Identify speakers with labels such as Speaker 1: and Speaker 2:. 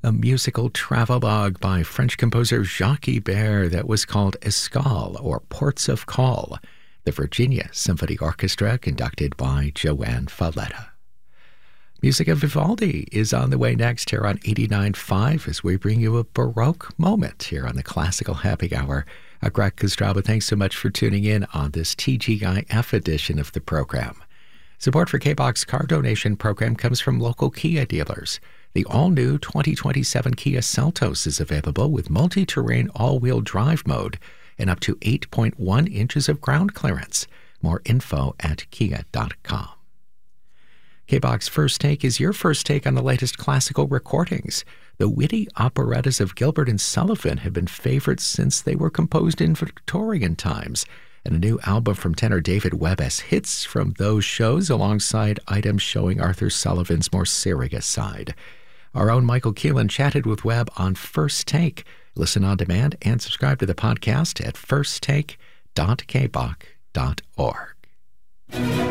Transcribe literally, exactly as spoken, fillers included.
Speaker 1: a musical travelogue by French composer Jacques Ibert that was called Escale, or Ports of Call, the Virginia Symphony Orchestra, conducted by Joanne Falletta. Music of Vivaldi is on the way next here on eighty-nine point five as we bring you a Baroque moment here on the Classical Happy Hour. Uh, Greg Kostraba, thanks so much for tuning in on this T G I F edition of the program. Support for K-BOX car donation program comes from local Kia dealers. The all-new twenty twenty-seven Kia Seltos is available with multi-terrain all-wheel drive mode and up to eight point one inches of ground clearance. More info at kia dot com. K-BOX First Take is your first take on the latest classical recordings. The witty operettas of Gilbert and Sullivan have been favorites since they were composed in Victorian times, and a new album from tenor David Webb has hits from those shows alongside items showing Arthur Sullivan's more serious side. Our own Michael Keelan chatted with Webb on First Take. Listen on demand and subscribe to the podcast at first take dot k b o c dot org.